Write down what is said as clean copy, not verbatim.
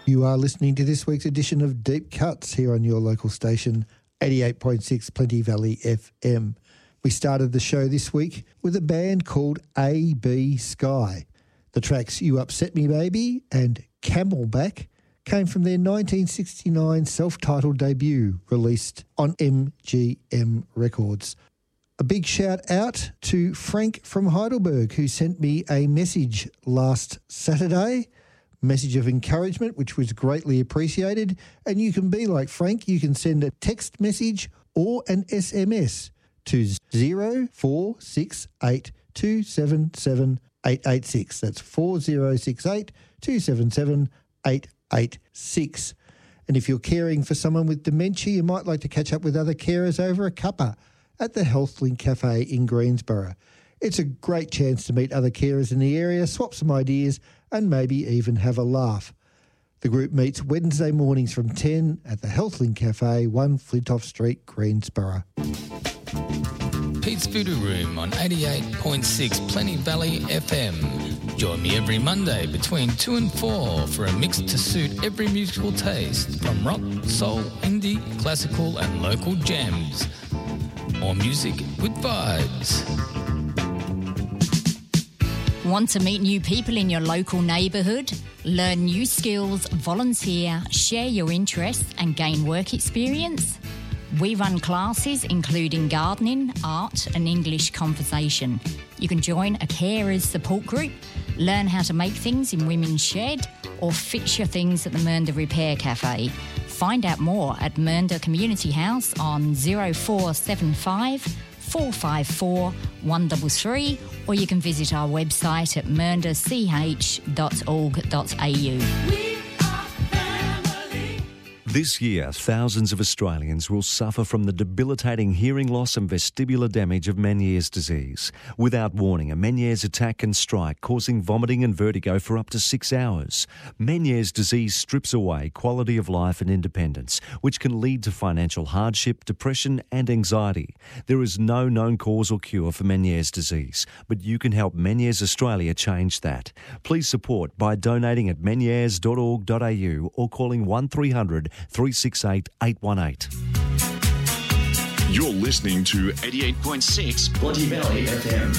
You are listening to this week's edition of Deep Cuts here on your local station, 88.6 Plenty Valley FM. We started the show this week with a band called A.B. Sky. The tracks You Upset Me Baby and Camelback came from their 1969 self-titled debut released on MGM Records. A big shout out to Frank from Heidelberg, who sent me a message last Saturday, message of encouragement, which was greatly appreciated. And you can be like Frank. You can send a text message or an SMS to 0468 277 886. That's 4068 277 886. And if you're caring for someone with dementia, you might like to catch up with other carers over a cuppa at the HealthLink Cafe in Greensborough. It's a great chance to meet other carers in the area, swap some ideas, and maybe even have a laugh. The group meets Wednesday mornings from 10 at the HealthLink Cafe, 1 Flintoff Street, Greensborough. Pete's Voodoo Room on 88.6 Plenty Valley FM. Join me every Monday between 2 and 4 for a mix to suit every musical taste, from rock, soul, indie, classical and local jams. More music with vibes. Want to meet new people in your local neighbourhood? Learn new skills, volunteer, share your interests and gain work experience? We run classes including gardening, art and English conversation. You can join a carers support group, learn how to make things in Women's Shed or fix your things at the Mernda Repair Cafe. Find out more at Mernda Community House on 0475 454 133, or you can visit our website at mernda.ch.org.au. This year, thousands of Australians will suffer from the debilitating hearing loss and vestibular damage of Meniere's disease. Without warning, a Meniere's attack can strike, causing vomiting and vertigo for up to 6 hours. Meniere's disease strips away quality of life and independence, which can lead to financial hardship, depression and anxiety. There is no known cause or cure for Meniere's disease, but you can help Meniere's Australia change that. Please support by donating at menieres.org.au or calling 1300 368 818. You're listening to 88.6 Plenty Valley FM.